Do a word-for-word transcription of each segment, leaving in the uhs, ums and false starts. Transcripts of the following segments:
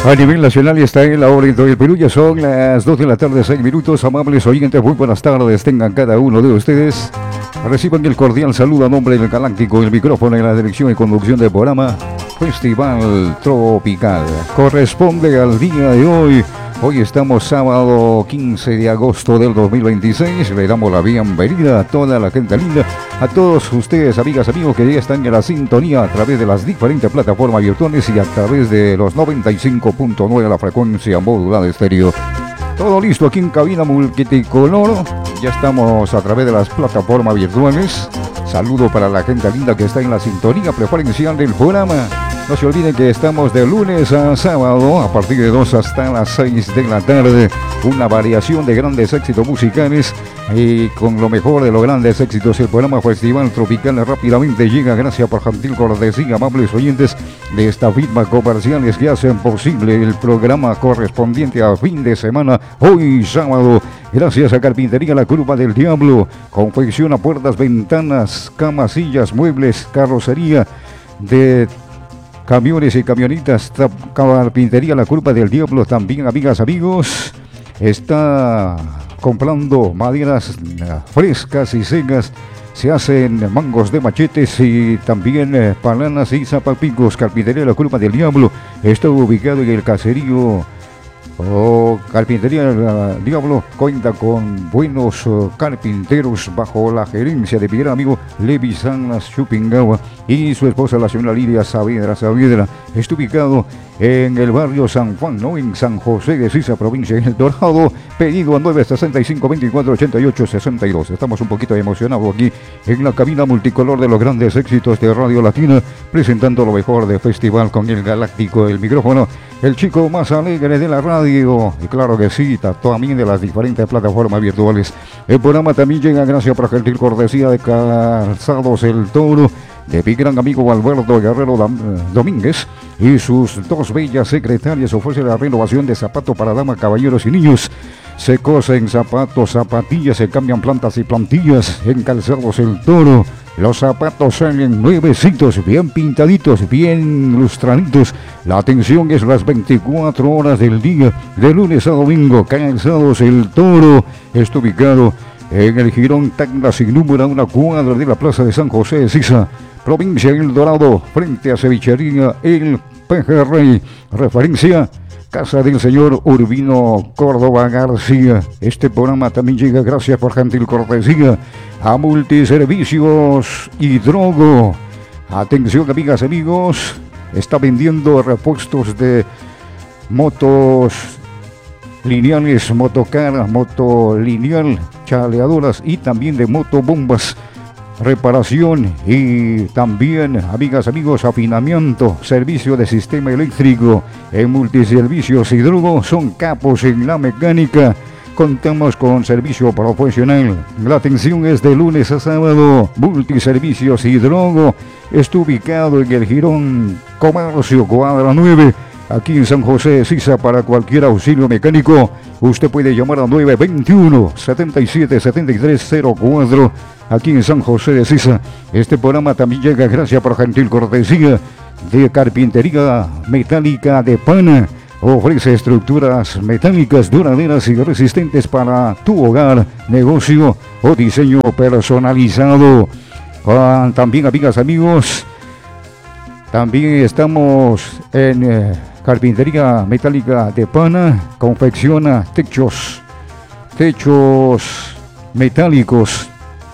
A nivel nacional está en la hora del Perú, ya son las dos de la tarde, seis minutos. Amables oyentes, muy buenas tardes tengan cada uno de ustedes. Reciban el cordial saludo a nombre del Galáctico, el micrófono en la dirección y conducción del programa Festival Tropical. Corresponde al día de hoy. Hoy estamos sábado quince de agosto del dos mil veintiséis. Le damos la bienvenida a toda la gente linda, a todos ustedes, amigas, amigos, que ya están en la sintonía a través de las diferentes plataformas virtuales y a través de los noventa y cinco punto nueve, la frecuencia modulada estéreo. Todo listo aquí en cabina multicolor. Ya estamos a través de las plataformas virtuales. Saludo para la gente linda que está en la sintonía preferencial del programa. No se olviden que estamos de lunes a sábado a partir de dos hasta las seis de la tarde. Una variación de grandes éxitos musicales y con lo mejor de los grandes éxitos. El programa Festival Tropical rápidamente llega gracias por gentil cortesía, amables oyentes de esta firma comerciales que hacen posible el programa correspondiente a fin de semana, hoy sábado. Gracias a Carpintería La Curva del Diablo. Confecciona puertas, ventanas, camas, sillas, muebles, carrocería de camiones y camionetas. Carpintería La Curva del Diablo también, amigas, amigos, está comprando maderas frescas y secas. Se hacen mangos de machetes y también eh, palanas y zapapicos. Carpintería La Curva del Diablo está ubicado en el caserío Oh, Carpintería del Diablo cuenta con buenos uh, carpinteros bajo la gerencia de mi gran amigo Levi Sanas Chupingawa y su esposa la señora Lidia Saavedra Saavedra. Está ubicado en el barrio San Juan, ¿no? En San José de Sisa, provincia de El Dorado. Pedido a nueve sesenta y cinco, veinticuatro ochenta y ocho sesenta y dos. Estamos un poquito emocionados aquí en la cabina multicolor de los grandes éxitos de Radio Latina, presentando lo mejor de Festival con el Galáctico, el micrófono, el chico más alegre de la radio, y claro que sí, también de las diferentes plataformas virtuales. El programa también llega gracias por gentil cortesía de Calzados El Toro, de mi gran amigo Alberto Guerrero Domínguez y sus dos bellas secretarias. Ofrece la renovación de zapatos para damas, caballeros y niños. Se cosen zapatos, zapatillas, se cambian plantas y plantillas en Calzados El Toro. Los zapatos salen nuevecitos, bien pintaditos, bien lustraditos. La atención es las veinticuatro horas del día, de lunes a domingo. Calzados El Toro está ubicado en el Jirón Tacna sin número, a una cuadra de la Plaza de San José de Sisa, provincia de El Dorado, frente a Cevichería El Pejerrey. Referencia: Casa del señor Urbino Córdoba García. Este programa también llega gracias por gentil cortesía a Multiservicios Hidrogo. Atención, amigas, amigos, está vendiendo repuestos de motos lineales, motocar, moto lineal, chaleadoras y también de motobombas. Reparación y también, amigas, amigos, afinamiento, servicio de sistema eléctrico. En Multiservicios Hidrogo son capos en la mecánica. Contamos con servicio profesional. La atención es de lunes a sábado. Multiservicios Hidrogo está ubicado en el Jirón Comercio, cuadra nueve, aquí en San José de Sisa. Para cualquier auxilio mecánico, usted puede llamar a nueve veintiuno, setenta y siete, setenta y tres cero cuatro, aquí en San José de Sisa. Este programa también llega gracias por gentil cortesía de Carpintería Metálica de Pana. Ofrece estructuras metálicas duraderas y resistentes para tu hogar, negocio o diseño personalizado. Ah, también, amigas, amigos, también estamos en eh, Carpintería Metálica de Pana. Confecciona techos, techos metálicos,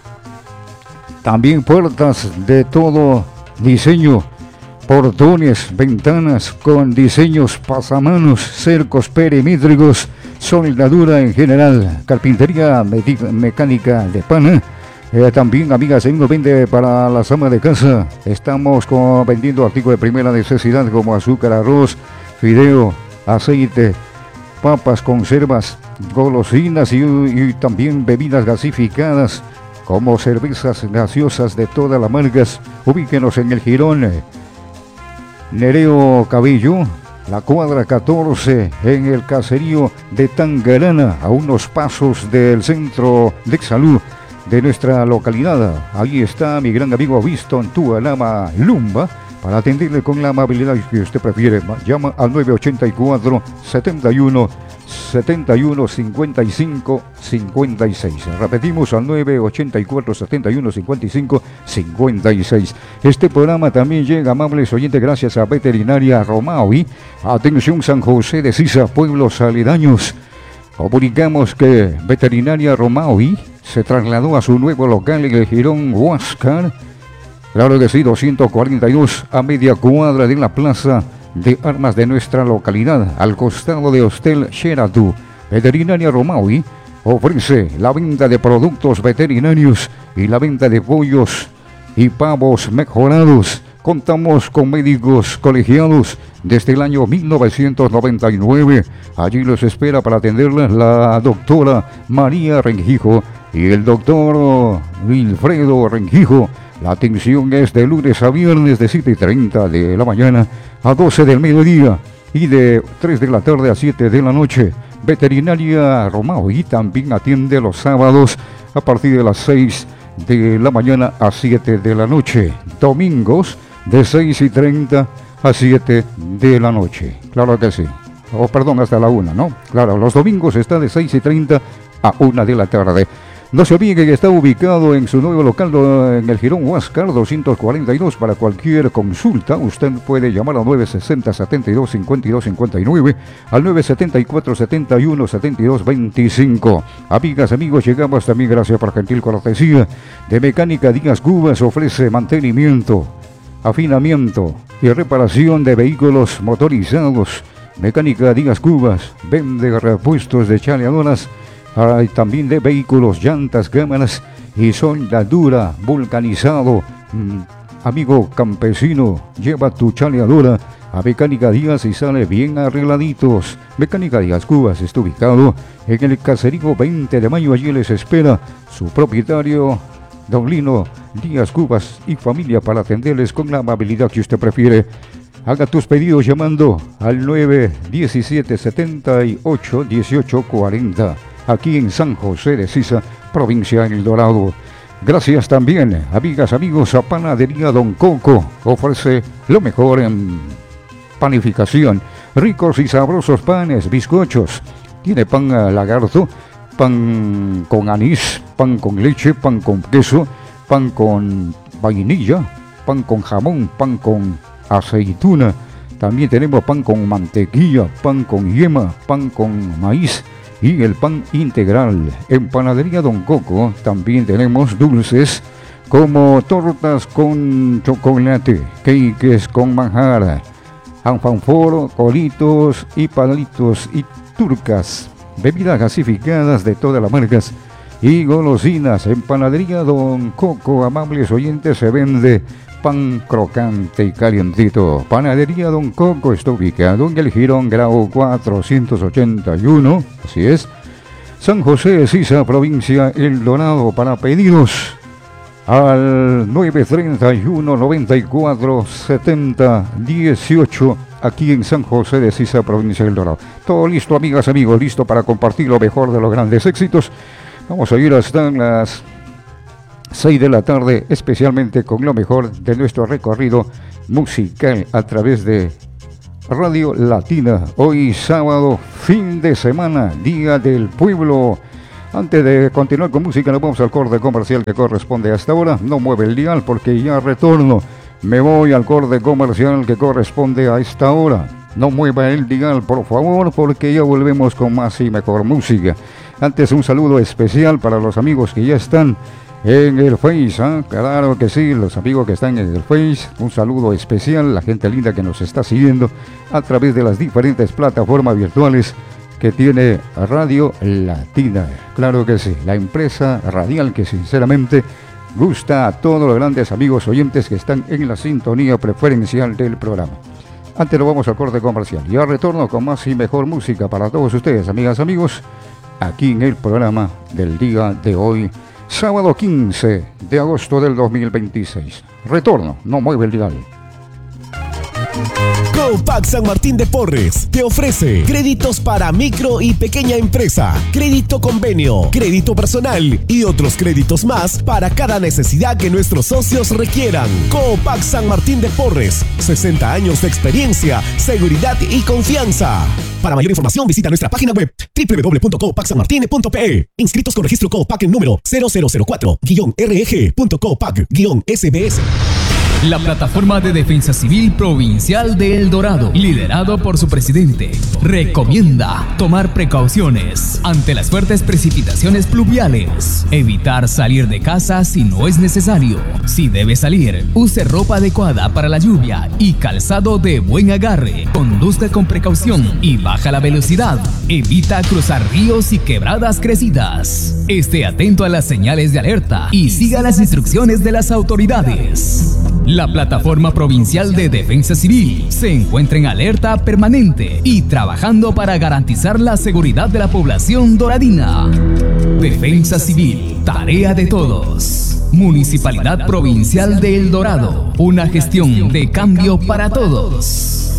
también puertas de todo diseño, portones, ventanas con diseños pasamanos, cercos perimétricos, soldadura en general. Carpintería Mecánica de Pana. Eh, también, amigas, se nos vende para las amas de casa. Estamos con, vendiendo artículos de primera necesidad como azúcar, arroz, fideo, aceite, papas, conservas, golosinas y, y también bebidas gasificadas como cervezas gaseosas de todas las marcas. Ubíquenos en el Jirón eh, Nereo Cabello, la cuadra catorce, en el caserío de Tangarana, a unos pasos del centro de salud de nuestra localidad. Ahí está mi gran amigo Winston Tualama Lumba, para atenderle con la amabilidad que usted prefiere. Llama al nueve ochenta y cuatro, setenta y uno, setenta y uno, cincuenta y cinco, cincuenta y seis. Repetimos al nueve ochenta y cuatro, setenta y uno, cincuenta y cinco, cincuenta y seis. Este programa también llega, amables oyentes, gracias a Veterinaria Romaui. Atención, San José de Sisa, pueblos aledaños. Comunicamos que Veterinaria Romaui se trasladó a su nuevo local en el Jirón Huáscar. Claro que sí, doscientos cuarenta y dos, a media cuadra de la plaza de armas de nuestra localidad, al costado de Hostel Sheraton. Veterinaria Romaui ofrece la venta de productos veterinarios y la venta de pollos y pavos mejorados. Contamos con médicos colegiados desde el año mil novecientos noventa y nueve. Allí los espera para atenderles la doctora María Rengijo y el doctor Wilfredo Rengijo. La atención es de lunes a viernes de siete y treinta de la mañana a doce del mediodía y de tres de la tarde a siete de la noche. Veterinaria Romaui también atiende los sábados a partir de las seis de la mañana a siete de la noche. Domingos de seis y treinta a siete de la noche. Claro que sí. O oh, perdón, hasta la una, ¿no? Claro, los domingos está de seis y treinta a una de la tarde. No se olvide que está ubicado en su nuevo local en el Jirón Huáscar doscientos cuarenta y dos. Para cualquier consulta, usted puede llamar al nueve sesenta, setenta y dos, cincuenta y dos, cincuenta y nueve, al nueve setenta y cuatro, setenta y uno, setenta y dos, veinticinco. Amigas, amigos, llegamos también gracias por gentil cortesía de Mecánica Díaz Cubas. Ofrece mantenimiento, afinamiento y reparación de vehículos motorizados. Mecánica Díaz Cubas vende repuestos de chaleadoras, hay también de vehículos, llantas, cámaras y soldadura, vulcanizado. Mm, amigo campesino, lleva tu chaleadora a Mecánica Díaz y sale bien arregladitos. Mecánica Díaz Cubas está ubicado en el caserío veinte de mayo. Allí les espera su propietario, don Lino Díaz Cubas y familia, para atenderles con la amabilidad que usted prefiere. Haga tus pedidos llamando al nueve diecisiete, setenta y ocho, dieciocho cuarenta. Aquí en San José de Sisa, provincia de El Dorado. Gracias también, amigas, amigos, a Panadería Don Coco. Ofrece lo mejor en panificación. Ricos y sabrosos panes, bizcochos. Tiene pan lagarto, pan con anís, pan con leche, pan con queso, pan con vainilla, pan con jamón, pan con aceituna. También tenemos pan con mantequilla, pan con yema, pan con maíz y el pan integral. En Panadería Don Coco también tenemos dulces como tortas con chocolate, cakes con manjar, alfanforo, colitos y palitos y turcas, bebidas gasificadas de todas las marcas y golosinas. En Panadería Don Coco, amables oyentes, se vende pan crocante y calientito. Panadería Don Coco está ubicado en el Jirón Grau cuatrocientos ochenta y uno, así es, San José de Sisa, provincia El Dorado. Para pedidos al nueve treinta y uno, noventa y cuatro, setenta, dieciocho, aquí en San José de Sisa, provincia del Dorado. Todo listo, amigas, amigos, listo para compartir lo mejor de los grandes éxitos. Vamos a ir hasta las seis de la tarde, especialmente con lo mejor de nuestro recorrido musical a través de Radio Latina. Hoy sábado, fin de semana, Día del Pueblo. Antes de continuar con música, nos vamos al corte comercial que corresponde hasta ahora. No mueve el dial porque ya retorno. Me voy al corte comercial que corresponde a esta hora. No mueva el dial, por favor, porque ya volvemos con más y mejor música. Antes, un saludo especial para los amigos que ya están en el Face, ¿eh? Claro que sí, los amigos que están en el Face, un saludo especial, la gente linda que nos está siguiendo a través de las diferentes plataformas virtuales que tiene Radio Latina. Claro que sí, la empresa radial que sinceramente gusta a todos los grandes amigos oyentes que están en la sintonía preferencial del programa. Antes nos vamos al corte comercial y ahora retorno con más y mejor música para todos ustedes, amigas, amigos, aquí en el programa del día de hoy, sábado quince de agosto del dos mil veintiséis. Retorno, no mueve el dial. Copac San Martín de Porres te ofrece créditos para micro y pequeña empresa, crédito convenio, crédito personal y otros créditos más para cada necesidad que nuestros socios requieran. Copac San Martín de Porres, sesenta años de experiencia, seguridad y confianza. Para mayor información visita nuestra página web doble u doble u doble u punto copac san martin punto p e. Inscritos con registro Copac en número cero cero cero cuatro guión R E G punto copac guión S B S. La Plataforma de Defensa Civil Provincial de El Dorado, liderado por su presidente, recomienda tomar precauciones ante las fuertes precipitaciones pluviales, evitar salir de casa si no es necesario. Si debe salir, use ropa adecuada para la lluvia y calzado de buen agarre. Conduzca con precaución y baja la velocidad. Evita cruzar ríos y quebradas crecidas. Esté atento a las señales de alerta y siga las instrucciones de las autoridades. La Plataforma Provincial de Defensa Civil se encuentra en alerta permanente y trabajando para garantizar la seguridad de la población doradina. Defensa Civil, tarea de todos. Municipalidad Provincial de El Dorado, una gestión de cambio para todos.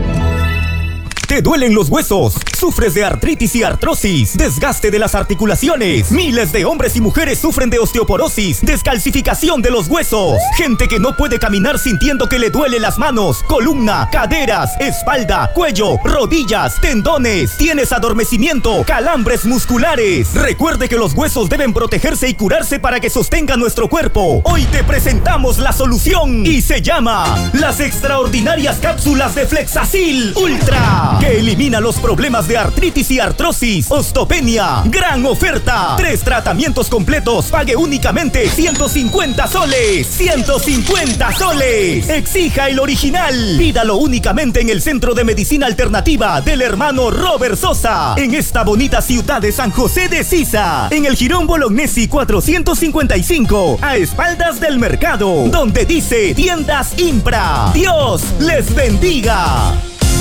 ¿Te duelen los huesos? ¿Sufres de artritis y artrosis? ¿Desgaste de las articulaciones? Miles de hombres y mujeres sufren de osteoporosis, descalcificación de los huesos. Gente que no puede caminar sintiendo que le duele las manos, columna, caderas, espalda, cuello, rodillas, tendones. Tienes adormecimiento, calambres musculares. Recuerde que los huesos deben protegerse y curarse para que sostengan nuestro cuerpo. Hoy te presentamos la solución y se llama las extraordinarias cápsulas de Flexacil Ultra, que elimina los problemas de artritis y artrosis. Osteopenia, gran oferta. Tres tratamientos completos, pague únicamente ciento cincuenta soles. ciento cincuenta soles. Exija el original. Pídalo únicamente en el Centro de Medicina Alternativa del hermano Robert Sosa, en esta bonita ciudad de San José de Sisa, en el Jirón Bolognesi cuatrocientos cincuenta y cinco, a espaldas del mercado, donde dice Tiendas Impra. Dios les bendiga.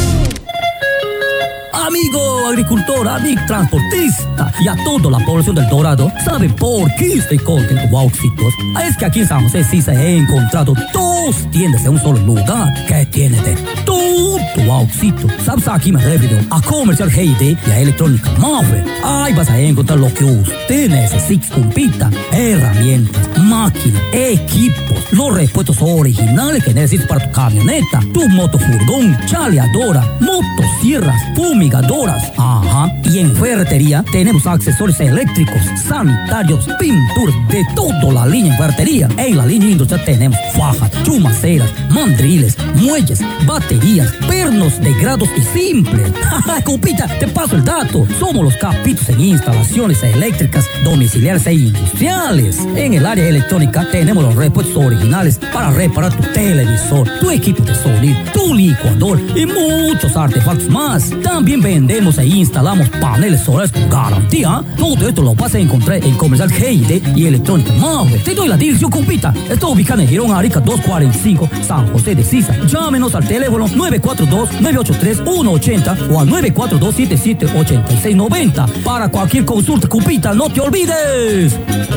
Amigo agricultor, amigo transportista y a toda la población del Dorado, ¿saben por qué estoy contento, Wauxitos? Es que aquí en San José sí se he encontrado dos tiendas en un solo lugar que tiene de todo, Wauxito. ¿Sabes? Aquí me refiero a Comercial G I D y a Electrónica Mave. Ahí vas a encontrar lo que usted necesita, compita, herramientas, máquinas, equipos, los repuestos originales que necesitas para tu camioneta, tu motofurgón, chaleadora, motosierras, fumigadoras. Ajá. Y en ferretería tenemos accesorios eléctricos, sanitarios, pinturas, de toda la línea en ferretería. En la línea industrial tenemos fajas, chumaceras, mandriles, muelles, baterías, pernos de grados y simples. Compita, te paso el dato. Somos los capitos en instalaciones eléctricas, domiciliares e industriales. En el área electrónica tenemos los repuestos originales para reparar tu televisor, tu equipo de sonido, tu licuador y muchos artefactos más. También vendemos e instalamos paneles solares con garantía. Todo esto lo vas a encontrar en Comercial G I D y Electrónica Mave. Te doy la dirección, compita. Está ubicada en Girón Arica doscientos cuarenta y cinco, San José de Sisa. Llámenos al teléfono nueve cuatro dos, nueve ocho tres, uno ocho cero o al nueve cuatro dos, siete siete, ocho seis nueve cero. Para cualquier consulta, compita, no te olvides.